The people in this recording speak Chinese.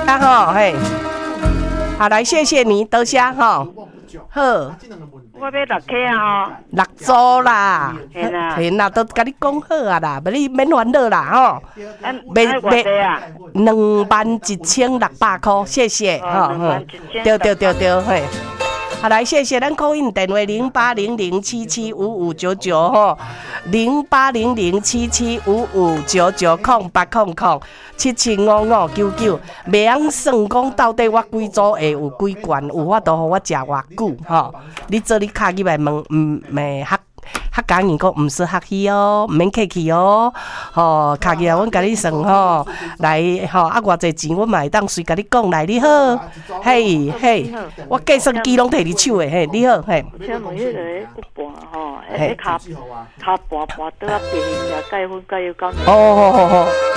吼，嘿，好来，谢谢你，多谢吼，好。 我要6克啊 6组啦， 嘿啦嘿啦，都甲你讲好啊啦，你免烦恼啦吼。21600块，谢谢吼，对，嘿。好来，谢谢咱call in电话0800775599吼，08007755990800775599，袂晓算讲到底我几组会有几罐，有法度互我食偌久吼？你做你卡入来问，袂较讲言讲，毋是客气哦，毋免客气哦，吼，卡起来阮甲你算吼，来吼啊，偌济钱阮嘛会当随甲你讲来，你好，嘿，我计算机拢摕你手诶，嘿，你好，嘿。 请问迄个骨盘吼，骹盘倒啊变，甲伊甲伊讲。 哦。